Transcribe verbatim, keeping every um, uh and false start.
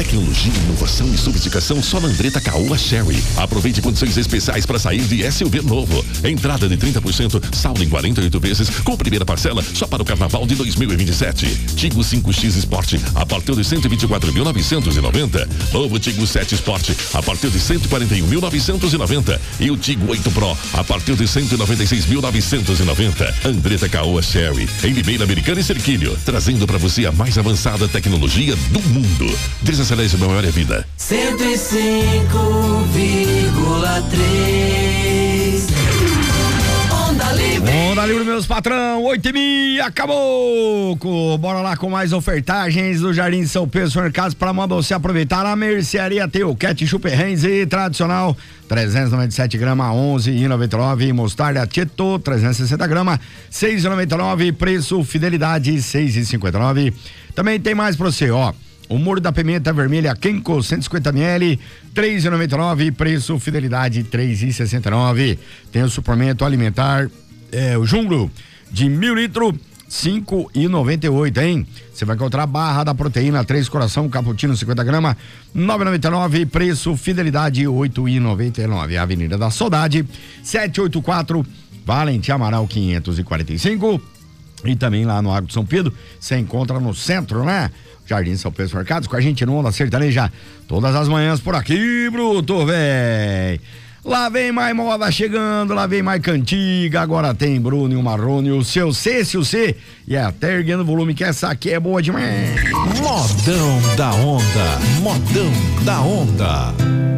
Tecnologia, inovação e sofisticação só na Andretta Caoa Chery. Aproveite condições especiais para sair de S U V novo. Entrada de trinta por cento, saldo em quarenta e oito vezes, com primeira parcela só para o carnaval de dois mil e vinte e sete. Tigo cinco X Sport a partir de cento e vinte e quatro mil novecentos e noventa. Novo Tigo sete Sport a partir de cento e quarenta e um mil novecentos e noventa. E o Tigo oito Pro a partir de cento e noventa e seis mil novecentos e noventa. Andretta Caoa Chery, em Limeira, Americana e Cerquilho, trazendo para você a mais avançada tecnologia do mundo. Desacelere sua memória vida. cento e cinco vírgula três Onda Livre. Onda Livre, meus patrão, oito e meia, acabou! Bora lá com mais ofertagens do Jardim São Pedro Supermercados para mandar você aproveitar a mercearia Teu Ketchup Renzi tradicional, trezentos e noventa e sete gramas, onze e noventa e nove. Mostarda Tieto, trezentos e sessenta gramas, seis e noventa e nove. Preço Fidelidade, seis e cinquenta e nove. Também tem mais pra você, ó. O molho da pimenta vermelha Kenko, cento e cinquenta mililitros, três e noventa e nove. Preço Fidelidade, três e sessenta e nove. Tem o suplemento alimentar, é, o Junglo, de mil litros, cinco e noventa e oito, hein? Você vai encontrar a barra da proteína, três coração, cappuccino, cinquenta gramas, nove e noventa e nove. Preço Fidelidade, oito e noventa e nove. Avenida da Saudade, setecentos e oitenta e quatro, Valentim Amaral, quinhentos e quarenta e cinco. E também lá no Água de São Pedro, você encontra no centro, né? Jardim São Pedro Mercados, com a gente no Onda Sertaneja, todas as manhãs por aqui, bruto, véi. Lá vem mais moda chegando, lá vem mais cantiga, agora tem Bruno e o Marrone, o seu C, se o C, e até erguendo o volume, que essa aqui é boa demais. Modão da Onda, modão da Onda.